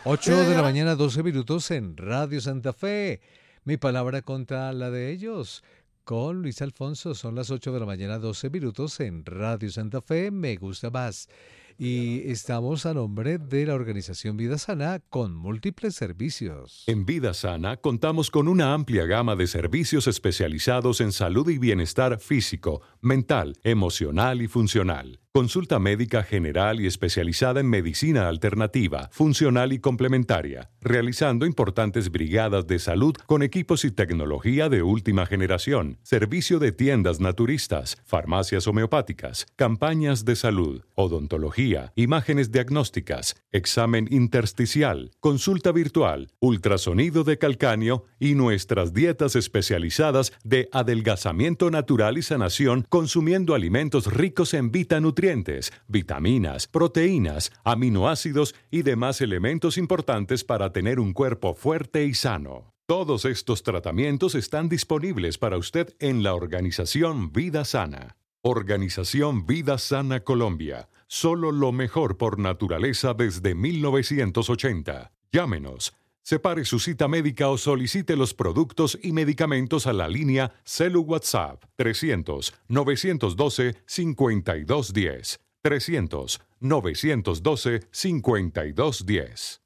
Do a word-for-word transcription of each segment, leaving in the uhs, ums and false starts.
Ocho de la mañana, doce minutos en Radio Santa Fe. Mi palabra contra la de ellos. Con Luis Alfonso son las ocho de la mañana, doce minutos en Radio Santa Fe. Me gusta más. Y estamos a nombre de la organización Vida Sana con múltiples servicios. En Vida Sana contamos con una amplia gama de servicios especializados en salud y bienestar físico, mental, emocional y funcional. Consulta médica general y especializada en medicina alternativa, funcional y complementaria, realizando importantes brigadas de salud con equipos y tecnología de última generación, servicio de tiendas naturistas, farmacias homeopáticas, campañas de salud, odontología, imágenes diagnósticas, examen intersticial, consulta virtual, ultrasonido de calcáneo y nuestras dietas especializadas de adelgazamiento natural y sanación consumiendo alimentos ricos en vitanutrientes, vitaminas, proteínas, aminoácidos y demás elementos importantes para tener un cuerpo fuerte y sano. Todos estos tratamientos están disponibles para usted en la organización Vida Sana. Organización Vida Sana Colombia. Solo lo mejor por naturaleza desde mil novecientos ochenta. Llámenos. Separe su cita médica o solicite los productos y medicamentos a la línea Celu WhatsApp trescientos, novecientos doce, cincuenta y dos diez. trescientos, novecientos doce, cincuenta y dos diez.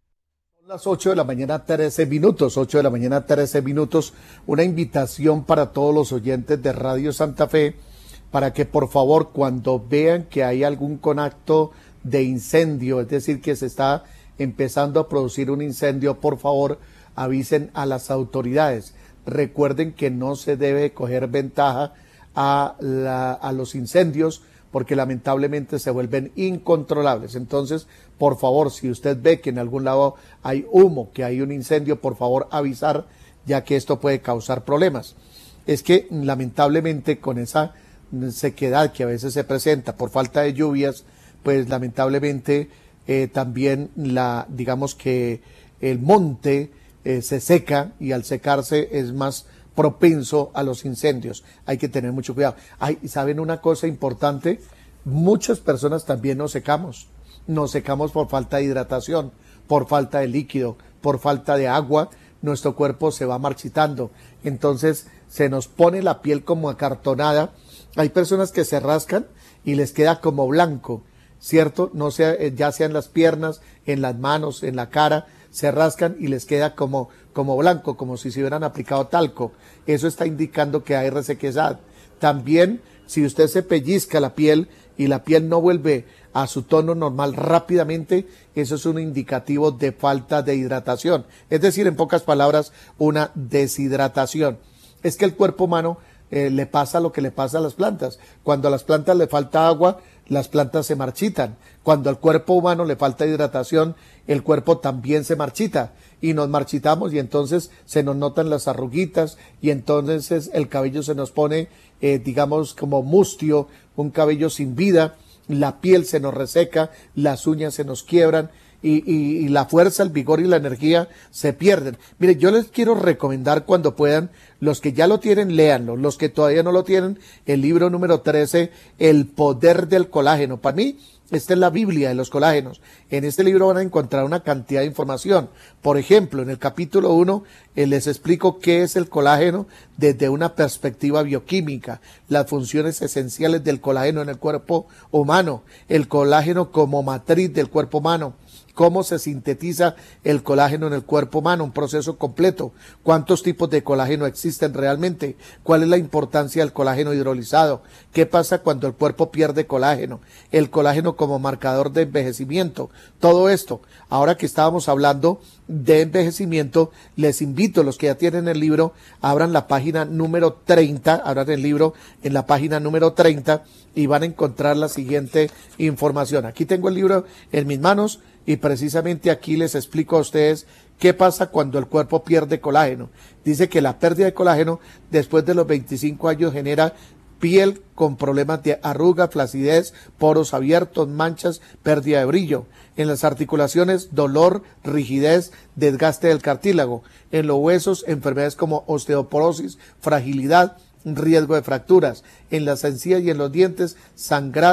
Son las ocho de la mañana, trece minutos. ocho de la mañana, trece minutos. Una invitación para todos los oyentes de Radio Santa Fe para que por favor cuando vean que hay algún conato de incendio, es decir, que se está empezando a producir un incendio, por favor avisen a las autoridades. Recuerden que no se debe coger ventaja a, la, a los incendios porque lamentablemente se vuelven incontrolables. Entonces, por favor, si usted ve que en algún lado hay humo, que hay un incendio, por favor avisar, ya que esto puede causar problemas. Es que lamentablemente con esa sequedad que a veces se presenta por falta de lluvias, pues lamentablemente Eh, también la digamos que el monte eh, se seca y al secarse es más propenso a los incendios. Hay que tener mucho cuidado. Hay, ¿saben una cosa importante? Muchas personas también nos secamos. Nos secamos por falta de hidratación, por falta de líquido, por falta de agua. Nuestro cuerpo se va marchitando. Entonces se nos pone la piel como acartonada. Hay personas que se rascan y les queda como blanco, ¿cierto? No sea, ya sea en las piernas, en las manos, en la cara, se rascan y les queda como, como blanco, como si se hubieran aplicado talco. Eso está indicando que hay resequedad. También, si usted se pellizca la piel y la piel no vuelve a su tono normal rápidamente, eso es un indicativo de falta de hidratación. Es decir, en pocas palabras, una deshidratación. Es que el cuerpo humano eh, le pasa lo que le pasa a las plantas. Cuando a las plantas le falta agua, las plantas se marchitan. Cuando al cuerpo humano le falta hidratación, el cuerpo también se marchita y nos marchitamos y entonces se nos notan las arruguitas y entonces el cabello se nos pone, eh, digamos, como mustio, un cabello sin vida, la piel se nos reseca, las uñas se nos quiebran y, y, y la fuerza, el vigor y la energía se pierden. Mire, yo les quiero recomendar cuando puedan, los que ya lo tienen, léanlo, los que todavía no lo tienen, el libro número trece, El poder del colágeno. Para mí, esta es la Biblia de los colágenos. En este libro van a encontrar una cantidad de información. Por ejemplo, en el capítulo uno eh, les explico qué es el colágeno desde una perspectiva bioquímica, las funciones esenciales del colágeno en el cuerpo humano, el colágeno como matriz del cuerpo humano, cómo se sintetiza el colágeno en el cuerpo humano, un proceso completo, cuántos tipos de colágeno existen realmente, cuál es la importancia del colágeno hidrolizado, qué pasa cuando el cuerpo pierde colágeno, el colágeno como marcador de envejecimiento, todo esto. Ahora que estábamos hablando de envejecimiento, les invito, los que ya tienen el libro, abran la página número treinta, abran el libro en la página número treinta y van a encontrar la siguiente información. Aquí tengo el libro en mis manos y precisamente aquí les explico a ustedes qué pasa cuando el cuerpo pierde colágeno. Dice que la pérdida de colágeno después de los veinticinco años genera piel con problemas de arruga, flacidez, poros abiertos, manchas, pérdida de brillo. En las articulaciones, dolor, rigidez, desgaste del cartílago. En los huesos, enfermedades como osteoporosis, fragilidad, riesgo de fracturas. En las encías y en los dientes, sangrado,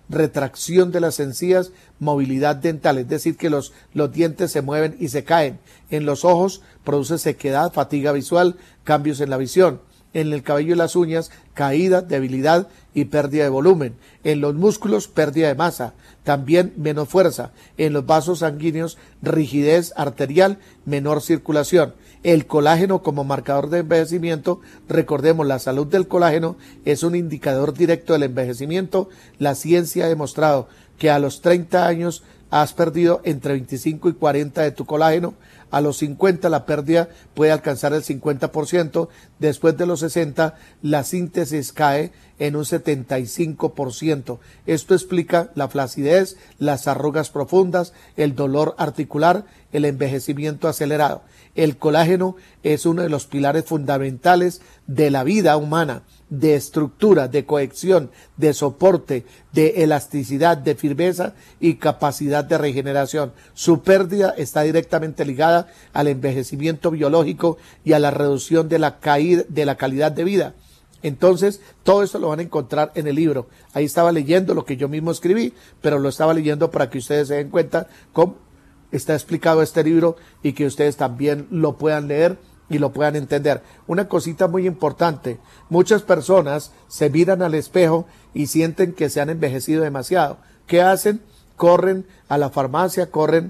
retracción de las encías, movilidad dental, es decir, que los, los dientes se mueven y se caen. En los ojos produce sequedad, fatiga visual, cambios en la visión. En el cabello y las uñas, caída, debilidad y pérdida de volumen. En los músculos, pérdida de masa, también menos fuerza. En los vasos sanguíneos, rigidez arterial, menor circulación. El colágeno como marcador de envejecimiento, recordemos, la salud del colágeno es un indicador directo del envejecimiento. La ciencia ha demostrado que a los treinta años has perdido entre veinticinco y cuarenta de tu colágeno. A los cincuenta la pérdida puede alcanzar el cincuenta por ciento. Después de los sesenta la síntesis cae en un setenta y cinco por ciento. Esto explica la flacidez, las arrugas profundas, el dolor articular, el envejecimiento acelerado. El colágeno es uno de los pilares fundamentales de la vida humana, de estructura, de cohesión, de soporte, de elasticidad, de firmeza y capacidad de regeneración. Su pérdida está directamente ligada al envejecimiento biológico y a la reducción de la caída, de la calidad de vida. Entonces, todo esto lo van a encontrar en el libro. Ahí estaba leyendo lo que yo mismo escribí, pero lo estaba leyendo para que ustedes se den cuenta cómo está explicado este libro y que ustedes también lo puedan leer y lo puedan entender. Una cosita muy importante, muchas personas se miran al espejo y sienten que se han envejecido demasiado. ¿Qué hacen? Corren a la farmacia, corren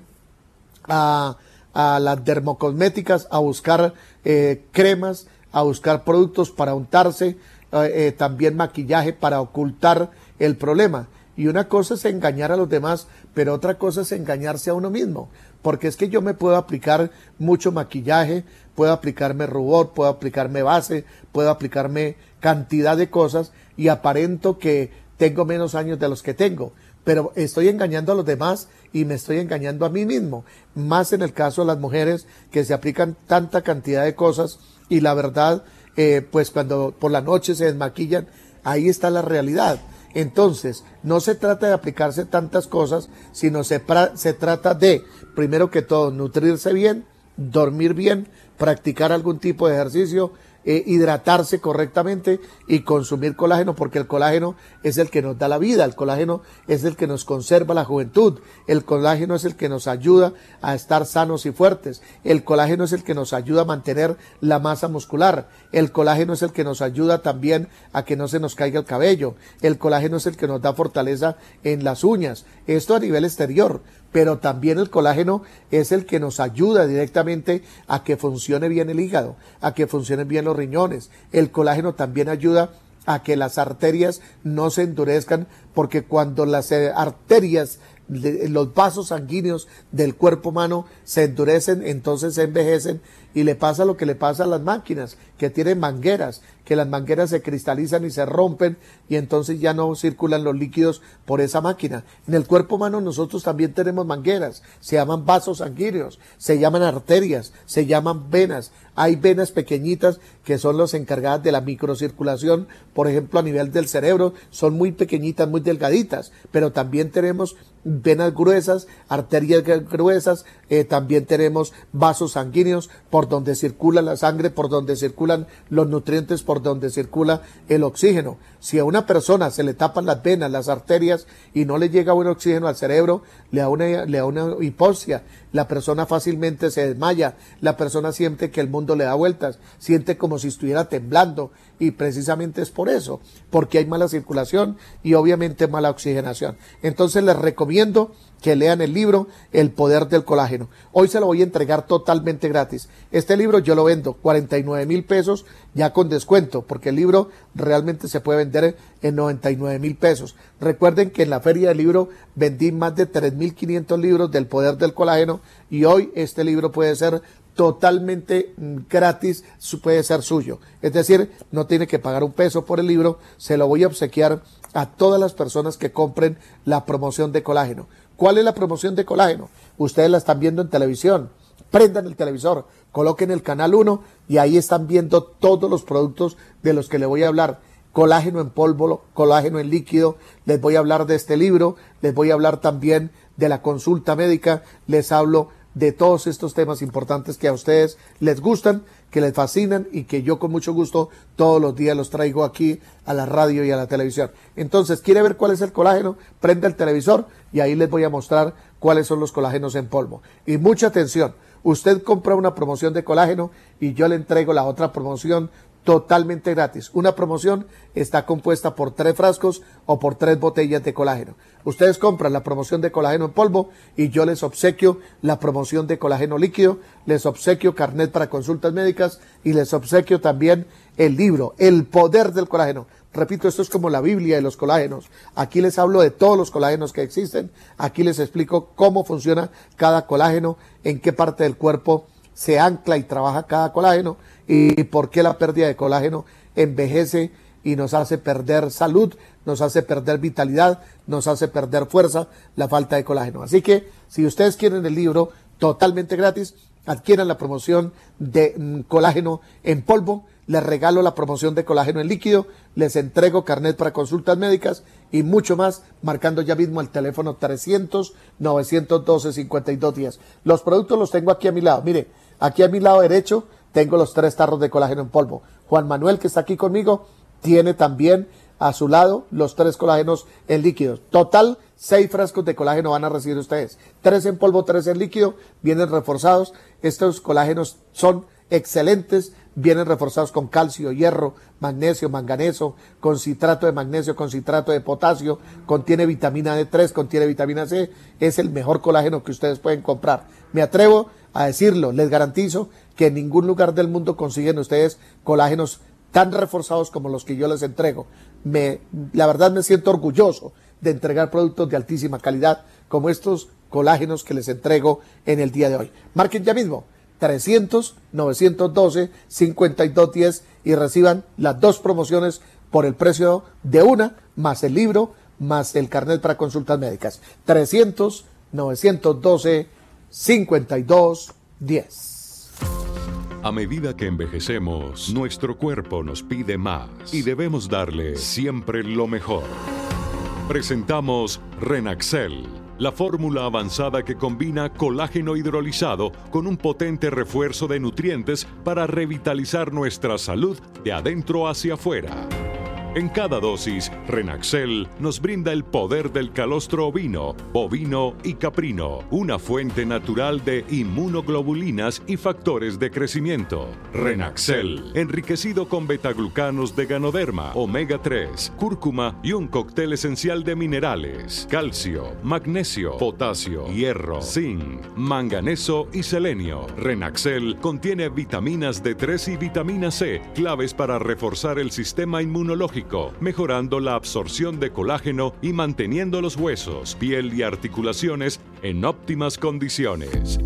a, a las dermocosméticas a buscar eh, cremas, a buscar productos para untarse, eh, eh, también maquillaje para ocultar el problema. Y una cosa es engañar a los demás, pero otra cosa es engañarse a uno mismo, porque es que yo me puedo aplicar mucho maquillaje, puedo aplicarme rubor, puedo aplicarme base, puedo aplicarme cantidad de cosas y aparento que tengo menos años de los que tengo, pero estoy engañando a los demás y me estoy engañando a mí mismo, más en el caso de las mujeres que se aplican tanta cantidad de cosas y la verdad, eh, pues cuando por la noche se desmaquillan, ahí está la realidad. Entonces, no se trata de aplicarse tantas cosas, sino se, pra- se trata de, primero que todo, nutrirse bien, dormir bien, practicar algún tipo de ejercicio, eh, hidratarse correctamente y consumir colágeno, porque el colágeno es el que nos da la vida, el colágeno es el que nos conserva la juventud, el colágeno es el que nos ayuda a estar sanos y fuertes, el colágeno es el que nos ayuda a mantener la masa muscular, el colágeno es el que nos ayuda también a que no se nos caiga el cabello, el colágeno es el que nos da fortaleza en las uñas, esto a nivel exterior, pero también el colágeno es el que nos ayuda directamente a que funcione bien el hígado, a que funcionen bien los riñones. El colágeno también ayuda a que las arterias no se endurezcan, porque cuando las eh, arterias, de, los vasos sanguíneos del cuerpo humano se endurecen, entonces se envejecen y le pasa lo que le pasa a las máquinas que tienen mangueras, que las mangueras se cristalizan y se rompen y entonces ya no circulan los líquidos por esa máquina. En el cuerpo humano nosotros también tenemos mangueras, se llaman vasos sanguíneos, se llaman arterias, se llaman venas. Hay venas pequeñitas que son las encargadas de la microcirculación, por ejemplo a nivel del cerebro, son muy pequeñitas, muy delgaditas, pero también tenemos venas gruesas, arterias gruesas, eh, también tenemos vasos sanguíneos por donde circula la sangre, por donde circulan los nutrientes, por donde circula el oxígeno. Si a una persona se le tapan las venas, las arterias y no le llega buen oxígeno al cerebro, le da una, le da una hipoxia, la persona fácilmente se desmaya, la persona siente que el mundo le da vueltas, siente como si estuviera temblando y precisamente es por eso, porque hay mala circulación y obviamente mala oxigenación. Entonces les recomiendo que lean el libro El Poder del Colágeno. Hoy se lo voy a entregar totalmente gratis. Este libro yo lo vendo cuarenta y nueve mil pesos ya con descuento, porque el libro realmente se puede vender en noventa y nueve mil pesos. Recuerden que en la feria del libro vendí más de tres mil quinientos libros del Poder del Colágeno y hoy este libro puede ser totalmente gratis, puede ser suyo. Es decir, no tiene que pagar un peso por el libro, se lo voy a obsequiar a todas las personas que compren la promoción de colágeno. ¿Cuál es la promoción de colágeno? Ustedes la están viendo en televisión. Prendan el televisor, coloquen el canal uno y ahí están viendo todos los productos de los que les voy a hablar. Colágeno en polvo, colágeno en líquido, les voy a hablar de este libro, les voy a hablar también de la consulta médica, les hablo de todos estos temas importantes que a ustedes les gustan, que les fascinan y que yo con mucho gusto todos los días los traigo aquí a la radio y a la televisión. Entonces, ¿quiere ver cuál es el colágeno? Prenda el televisor y ahí les voy a mostrar cuáles son los colágenos en polvo. Y mucha atención, usted compra una promoción de colágeno y yo le entrego la otra promoción totalmente gratis. Una promoción está compuesta por tres frascos o por tres botellas de colágeno. Ustedes compran la promoción de colágeno en polvo y yo les obsequio la promoción de colágeno líquido, les obsequio carnet para consultas médicas y les obsequio también el libro, El Poder del Colágeno. Repito, esto es como la Biblia de los colágenos. Aquí les hablo de todos los colágenos que existen, aquí les explico cómo funciona cada colágeno, en qué parte del cuerpo se ancla y trabaja cada colágeno y por qué la pérdida de colágeno envejece y nos hace perder salud, nos hace perder vitalidad, nos hace perder fuerza, la falta de colágeno. Así que si ustedes quieren el libro totalmente gratis, adquieran la promoción de mm, colágeno en polvo, les regalo la promoción de colágeno en líquido, les entrego carnet para consultas médicas y mucho más, marcando ya mismo el teléfono trescientos, novecientos doce, cincuenta y dos diez. Los productos los tengo aquí a mi lado. Mire, aquí a mi lado derecho tengo los tres tarros de colágeno en polvo. Juan Manuel, que está aquí conmigo, tiene también a su lado los tres colágenos en líquido. Total, seis frascos de colágeno van a recibir ustedes. Tres en polvo, tres en líquido, vienen reforzados. Estos colágenos son excelentes, vienen reforzados con calcio, hierro, magnesio, manganeso, con citrato de magnesio, con citrato de potasio, contiene vitamina D tres, contiene vitamina C, es el mejor colágeno que ustedes pueden comprar. Me atrevo a decirlo, les garantizo que en ningún lugar del mundo consiguen ustedes colágenos tan reforzados como los que yo les entrego. Me, la verdad me siento orgulloso de entregar productos de altísima calidad como estos colágenos que les entrego en el día de hoy. Marquen ya mismo trescientos, novecientos doce, cincuenta y dos diez y reciban las dos promociones por el precio de una, más el libro, más el carnet para consultas médicas. trescientos, novecientos doce, cincuenta y dos diez. A medida que envejecemos, nuestro cuerpo nos pide más y debemos darle siempre lo mejor. Presentamos Renaxel, la fórmula avanzada que combina colágeno hidrolizado con un potente refuerzo de nutrientes para revitalizar nuestra salud de adentro hacia afuera. En cada dosis, Renaxel nos brinda el poder del calostro ovino, bovino y caprino, una fuente natural de inmunoglobulinas y factores de crecimiento. Renaxel, enriquecido con betaglucanos de Ganoderma, omega tres, cúrcuma y un cóctel esencial de minerales, calcio, magnesio, potasio, hierro, zinc, manganeso y selenio. Renaxel contiene vitaminas D tres y vitamina C, claves para reforzar el sistema inmunológico, mejorando la absorción de colágeno y manteniendo los huesos, piel y articulaciones en óptimas condiciones.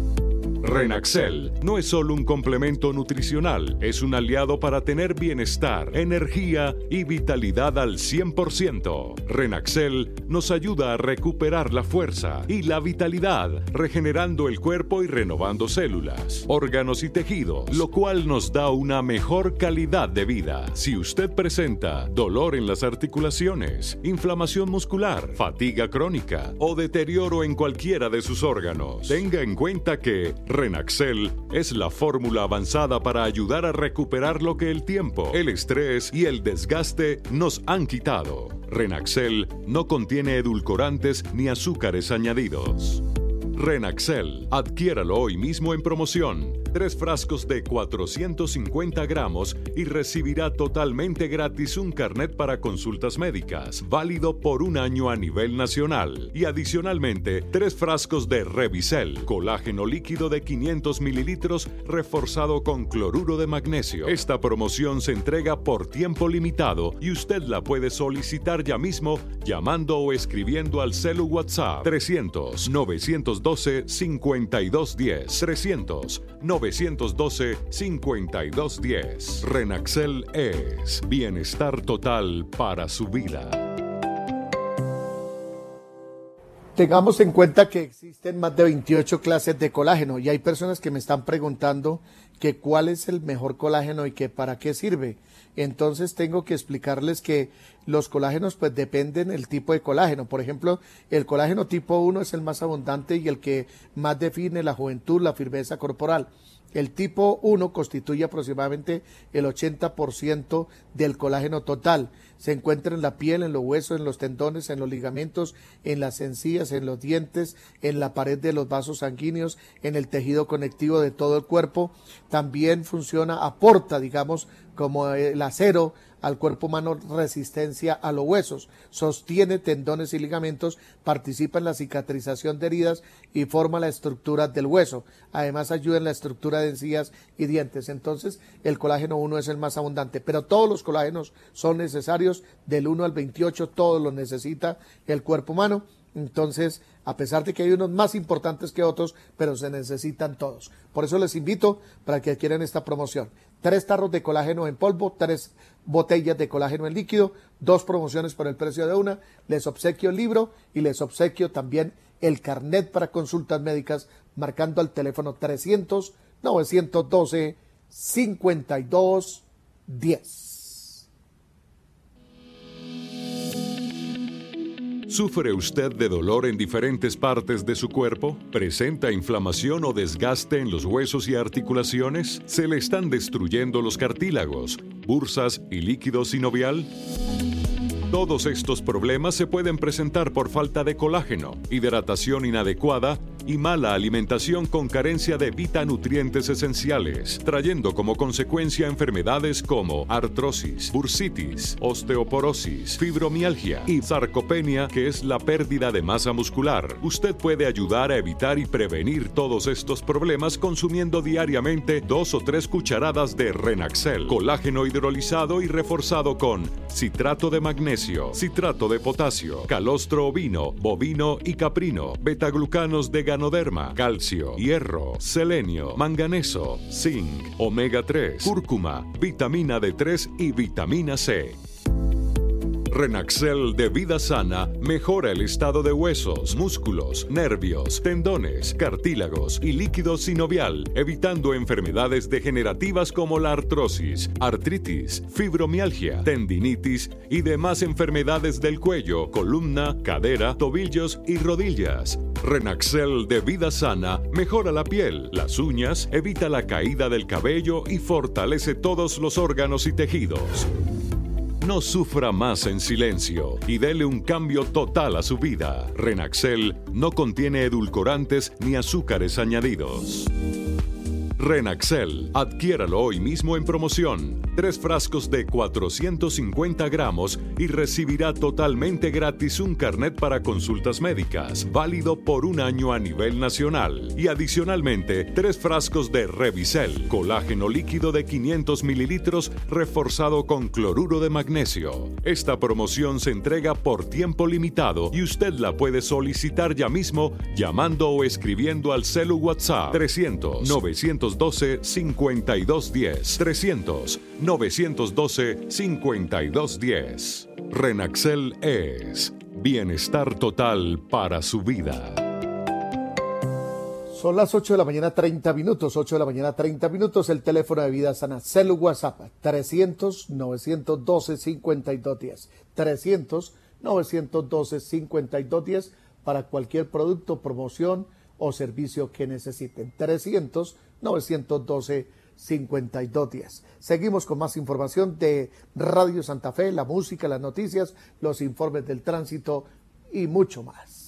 Renaxel no es solo un complemento nutricional, es un aliado para tener bienestar, energía y vitalidad al cien por ciento. Renaxel nos ayuda a recuperar la fuerza y la vitalidad, regenerando el cuerpo y renovando células, órganos y tejidos, lo cual nos da una mejor calidad de vida. Si usted presenta dolor en las articulaciones, inflamación muscular, fatiga crónica o deterioro en cualquiera de sus órganos, tenga en cuenta que Renaxel es la fórmula avanzada para ayudar a recuperar lo que el tiempo, el estrés y el desgaste nos han quitado. Renaxel no contiene edulcorantes ni azúcares añadidos. Renaxel, adquiéralo hoy mismo en promoción. Tres frascos de cuatrocientos cincuenta gramos y recibirá totalmente gratis un carnet para consultas médicas, válido por un año a nivel nacional. Y adicionalmente, tres frascos de Revisel, colágeno líquido de quinientos mililitros reforzado con cloruro de magnesio. Esta promoción se entrega por tiempo limitado y usted la puede solicitar ya mismo llamando o escribiendo al celu WhatsApp trescientos, novecientos doce, cincuenta y dos diez, trescientos, novecientos doce, cincuenta y dos diez. Renaxel es bienestar total para su vida. Tengamos en cuenta que existen más de veintiocho clases de colágeno y hay personas que me están preguntando que cuál es el mejor colágeno y que para qué sirve. Entonces tengo que explicarles que los colágenos pues dependen del tipo de colágeno. Por ejemplo, el colágeno tipo uno es el más abundante y el que más define la juventud, la firmeza corporal. El tipo uno constituye aproximadamente el ochenta por ciento del colágeno total. Se encuentra en la piel, en los huesos, en los tendones, en los ligamentos, en las encías, en los dientes, en la pared de los vasos sanguíneos, en el tejido conectivo de todo el cuerpo. También funciona, aporta, digamos, como el acero al cuerpo humano, resistencia a los huesos, sostiene tendones y ligamentos, participa en la cicatrización de heridas y forma la estructura del hueso. Además ayuda en la estructura de encías y dientes. Entonces el colágeno uno es el más abundante, pero todos los colágenos son necesarios, del uno al veintiocho, todos los necesita el cuerpo humano. Entonces, a pesar de que hay unos más importantes que otros, pero se necesitan todos. Por eso les invito para que adquieran esta promoción. Tres tarros de colágeno en polvo, tres botellas de colágeno en líquido, dos promociones por el precio de una. Les obsequio el libro y les obsequio también el carnet para consultas médicas marcando al teléfono trescientos, novecientos doce, cincuenta y dos diez. ¿Sufre usted de dolor en diferentes partes de su cuerpo? ¿Presenta inflamación o desgaste en los huesos y articulaciones? ¿Se le están destruyendo los cartílagos, bursas y líquido sinovial? Todos estos problemas se pueden presentar por falta de colágeno, hidratación inadecuada y mala alimentación con carencia de vitanutrientes esenciales, trayendo como consecuencia enfermedades como artrosis, bursitis, osteoporosis, fibromialgia y sarcopenia, que es la pérdida de masa muscular. Usted puede ayudar a evitar y prevenir todos estos problemas consumiendo diariamente dos o tres cucharadas de Renaxel, colágeno hidrolizado y reforzado con citrato de magnesio, citrato de potasio, calostro ovino, bovino y caprino, betaglucanos de ganoderma, calcio, hierro, selenio, manganeso, zinc, omega tres, cúrcuma, vitamina D tres y vitamina C. Renaxel de Vida Sana mejora el estado de huesos, músculos, nervios, tendones, cartílagos y líquido sinovial, evitando enfermedades degenerativas como la artrosis, artritis, fibromialgia, tendinitis y demás enfermedades del cuello, columna, cadera, tobillos y rodillas. Renaxel de Vida Sana mejora la piel, las uñas, evita la caída del cabello y fortalece todos los órganos y tejidos. No sufra más en silencio y dele un cambio total a su vida. Renaxel no contiene edulcorantes ni azúcares añadidos. Renaxel, adquiéralo hoy mismo en promoción. Tres frascos de cuatrocientos cincuenta gramos y recibirá totalmente gratis un carnet para consultas médicas, válido por un año a nivel nacional. Y adicionalmente, tres frascos de Revisel, colágeno líquido de quinientos mililitros reforzado con cloruro de magnesio. Esta promoción se entrega por tiempo limitado y usted la puede solicitar ya mismo llamando o escribiendo al celu WhatsApp trescientos, novecientos doce, cincuenta y dos diez, trescientos, novecientos doce, cincuenta y dos diez. Renaxel es bienestar total para su vida. Son las ocho de la mañana, treinta minutos, ocho de la mañana, treinta minutos, el teléfono de Vida Sana, celu WhatsApp, trescientos, novecientos doce, cincuenta y dos diez, trescientos, novecientos doce, cincuenta y dos diez, para cualquier producto, promoción o servicio que necesiten, trescientos, novecientos doce, cincuenta y dos diez. Seguimos con más información de Radio Santa Fe, la música, las noticias, los informes del tránsito y mucho más.